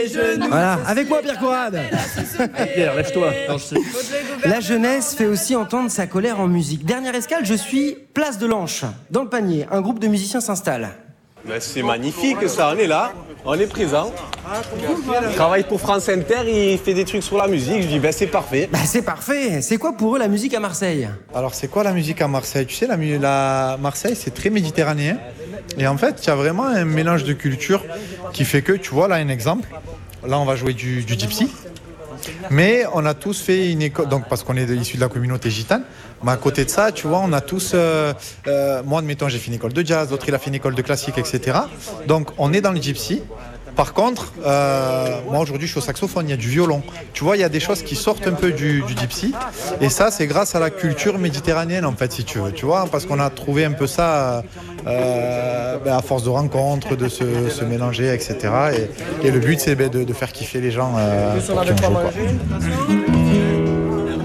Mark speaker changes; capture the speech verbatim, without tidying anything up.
Speaker 1: Voilà, avec moi Pierre Courade.
Speaker 2: Pierre, lève-toi.
Speaker 1: La jeunesse fait aussi entendre sa colère en musique. Dernière escale, je suis place de l'Anche. Dans le panier, un groupe de musiciens s'installe.
Speaker 3: Ben, c'est magnifique ça, on est là, on est présent. Il travaille pour France Inter, il fait des trucs sur la musique, je dis ben c'est parfait.
Speaker 1: Bah c'est parfait. C'est quoi pour eux la musique à Marseille?
Speaker 4: Alors c'est quoi la musique à Marseille? Tu sais, la, mu- la Marseille c'est très méditerranéen. Et en fait, il y a vraiment un mélange de cultures qui fait que, tu vois, là un exemple. Là on va jouer du, du gypsy. Mais on a tous fait une école, donc parce qu'on est issus de la communauté gitane. Mais à côté de ça, tu vois, on a tous... Euh, euh, moi, admettons, j'ai fait une école de jazz, l'autre, il a fait une école de classique, et cetera. Donc, on est dans le gypsy. Par contre, euh, moi, aujourd'hui, je suis au saxophone, il y a du violon. Tu vois, il y a des choses qui sortent un peu du, du gypsy. Et ça, c'est grâce à la culture méditerranéenne, en fait, si tu veux. Tu vois, parce qu'on a trouvé un peu ça euh, ben, à force de rencontres, de se, se mélanger, et cetera. Et, et le but, c'est ben, de, de faire kiffer les gens euh, pour qu'ils en jouent, quoi.